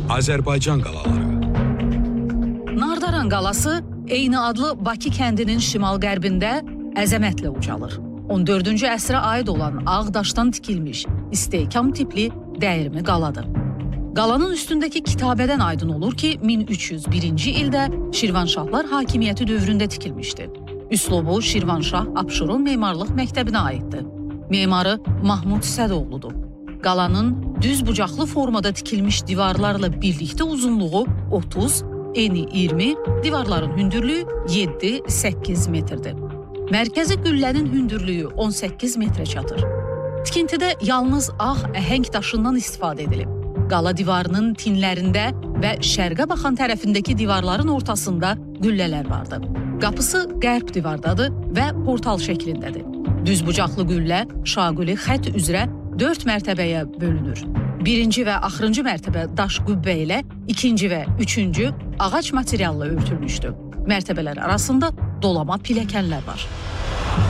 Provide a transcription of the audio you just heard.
Azərbaycan qalaları. Nardaran qalası eyni adlı Bakı kəndinin şimal-qərbində əzəmətlə ucalır. 14-cü əsrə aid olan ağ daşdan tikilmiş, istehkam tipli dəyirmi qaladır. Qalanın üstündəki kitabədən aydın olur ki, 1301-ci ildə Şirvanşahlar hakimiyyəti dövründə tikilmişdi. Üslubu Şirvanşah Abşeron memarlıq məktəbinə aiddir. Memarı Mahmud Sədoğludur. Qalanın düz bucaqlı formada tikilmiş divarlarla birlikdə uzunluğu 30, eni 20, divarların hündürlüyü 7-8 metrdir. Mərkəzi qüllənin hündürlüyü 18 metrə çatır. Tikintidə yalnız ağ əhəng daşından istifadə edilib. Qala divarının tinlərində və şərqə baxan tərəfindəki divarların ortasında qüllələr vardı. Qapısı qərb divardadır və portal şəklindədir. Düzbucaqlı qüllə şaquli xətt üzrə 4 mərtəbəyə bölünür. Birinci və axırıncı mərtəbə daş qübbə ilə, ikinci və üçüncü ağac materialla örtülmüşdür. Mərtəbələr arasında dolama pilləkənlər var.